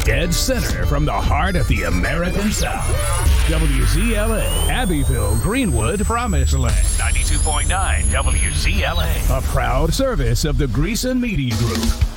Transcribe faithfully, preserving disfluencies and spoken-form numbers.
dead center from the heart of the American South. W Z L A, Abbeville, Greenwood, Promised Land. ninety-two point nine W Z L A, a proud service of the Greason Media Group.